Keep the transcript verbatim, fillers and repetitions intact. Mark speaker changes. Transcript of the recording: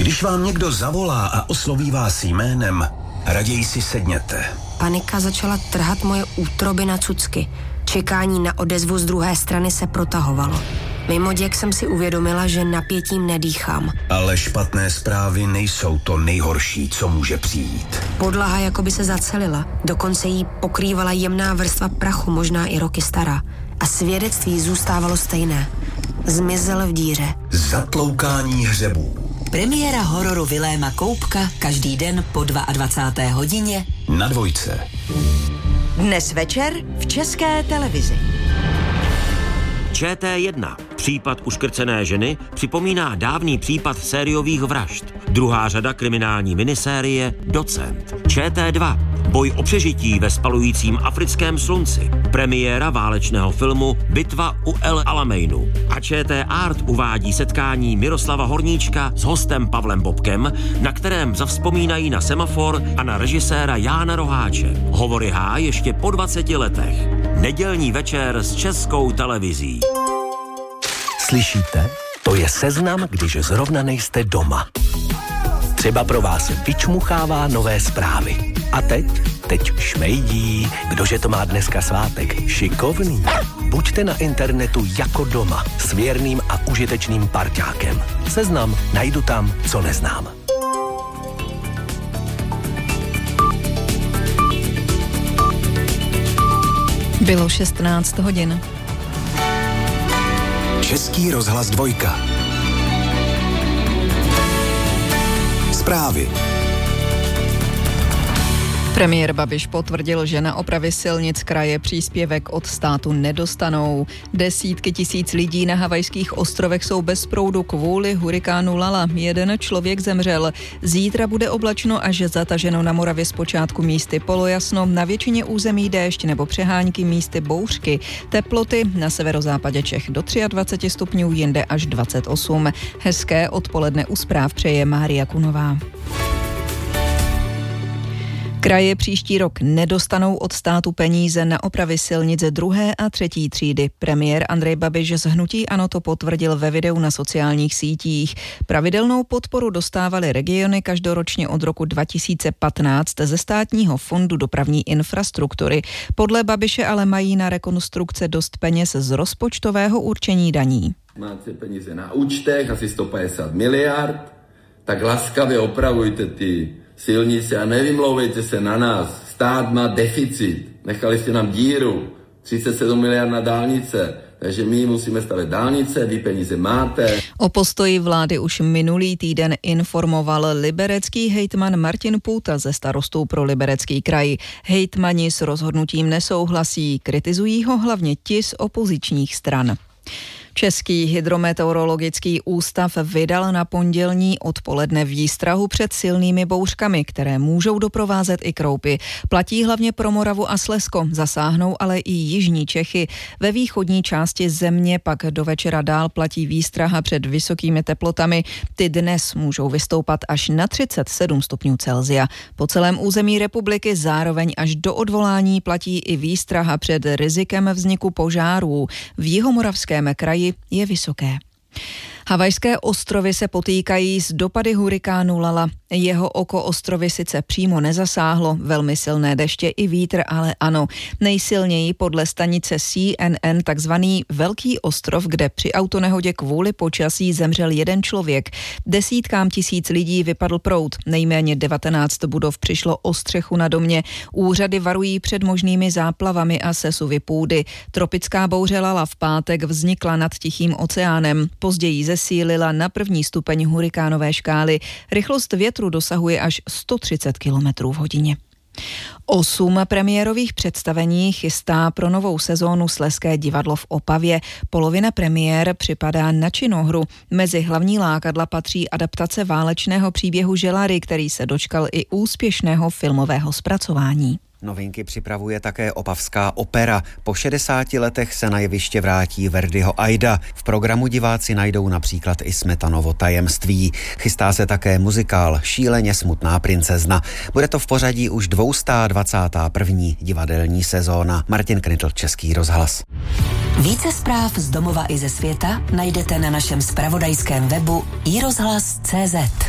Speaker 1: Když vám někdo zavolá a osloví vás jménem, raději si sedněte.
Speaker 2: Panika začala trhat moje útroby na cucky. Čekání na odezvu z druhé strany se protahovalo. Mimoděk jsem si uvědomila, že napětím nedýchám.
Speaker 1: Ale špatné zprávy nejsou to nejhorší, co může přijít.
Speaker 2: Podlaha jakoby se zacelila. Dokonce jí pokrývala jemná vrstva prachu, možná i roky stará. A svědectví zůstávalo stejné. Zmizel v díře.
Speaker 1: Zatloukání hřebů.
Speaker 3: Premiéra hororu Viléma Koubka každý den po dvacáté druhé hodině
Speaker 1: na Dvojce.
Speaker 3: Dnes večer v České televizi.
Speaker 4: Č T jedna. Případ uškrcené ženy připomíná dávný případ sériových vražd. Druhá řada kriminální minisérie Docent. Č T dva. Boj o přežití ve spalujícím africkém slunci. Premiéra válečného filmu Bitva u El Alameinu. A Č T Art uvádí setkání Miroslava Horníčka s hostem Pavlem Bobkem, na kterém zavzpomínají na Semafor a na režiséra Jána Roháče. Hovory H ještě po dvaceti letech. Nedělní večer s Českou televizí.
Speaker 1: Slyšíte? To je seznam, když zrovna nejste doma. Třeba pro vás vyčmuchává nové zprávy. A teď? Teď šmejdí. Kdože to má dneska svátek? Šikovný. Buďte na internetu jako doma. S věrným a užitečným parťákem. Seznam najdu tam, co neznám.
Speaker 5: Bylo šestnáct hodin.
Speaker 1: Český rozhlas Dvojka. Zprávy.
Speaker 5: Premiér Babiš potvrdil, že na opravy silnic kraje příspěvek od státu nedostanou. Desítky tisíc lidí na havajských ostrovech jsou bez proudu kvůli hurikánu Lala. Jeden člověk zemřel. Zítra bude oblačno až zataženo na Moravě zpočátku místy polojasno, na většině území déšť nebo přehánky místy bouřky. Teploty na severozápadě Čech do dvacet tři stupňů, jinde až dvacet osm. Hezké odpoledne u zpráv přeje Mária Kunová. Kraje příští rok nedostanou od státu peníze na opravy silnic druhé a třetí třídy. Premiér Andrej Babiš z hnutí ANO to potvrdil ve videu na sociálních sítích. Pravidelnou podporu dostávaly regiony každoročně od roku dva tisíce patnáct ze státního fondu dopravní infrastruktury. Podle Babiše ale mají na rekonstrukce dost peněz z rozpočtového určení daní.
Speaker 6: Máte peníze na účtech, asi sto padesát miliard, tak laskavě opravujte ty silnice a nevymlouvejte se na nás. Stát má deficit. Nechali jste nám díru. třicet sedm miliard na dálnice. Takže my musíme stavět dálnice, vy peníze máte.
Speaker 5: O postoji vlády už minulý týden informoval liberecký hejtman Martin Půta ze Starostů pro Liberecký kraj. Hejtmani s rozhodnutím nesouhlasí. Kritizují ho hlavně ti z opozičních stran. Český hydrometeorologický ústav vydal na pondělní odpoledne výstrahu před silnými bouřkami, které můžou doprovázet i kroupy. Platí hlavně pro Moravu a Slezsko, zasáhnou ale i jižní Čechy. Ve východní části země pak do večera dál platí výstraha před vysokými teplotami. Ty dnes můžou vystoupat až na třicet sedm stupňů Celsia. Po celém území republiky zároveň až do odvolání platí i výstraha před rizikem vzniku požárů. V jihomoravském kraji je vysoké. Havajské ostrovy se potýkají s dopady hurikánu Lala. Jeho oko ostrovy sice přímo nezasáhlo, velmi silné deště i vítr, ale ano. Nejsilněji podle stanice C N N takzvaný Velký ostrov, kde při autonehodě kvůli počasí zemřel jeden člověk. Desítkám tisíc lidí vypadl proud, nejméně devatenáct budov přišlo o střechu na domě. Úřady varují před možnými záplavami a sesuvy půdy. Tropická bouře Lala v pátek vznikla nad Tichým oceánem. Později zesílila na první stupeň hurikánové škály. Rychlost větru dosahuje až sto třicet kilometrů v hodině. Osm premiérových představení chystá pro novou sezónu Slezské divadlo v Opavě. Polovina premiér připadá na činohru. Mezi hlavní lákadla patří adaptace válečného příběhu Želary, který se dočkal i úspěšného filmového zpracování.
Speaker 7: Novinky připravuje také Opavská opera. Po šedesáti letech se na jeviště vrátí Verdiho Aida. V programu diváci najdou například i Smetanovo tajemství. Chystá se také muzikál Šíleně smutná princezna. Bude to v pořadí už dvoustá dvacátá první divadelní sezóna. Martin Knitl, Český rozhlas.
Speaker 3: Více zpráv z domova i ze světa najdete na našem zpravodajském webu i rozhlas tečka cé zet.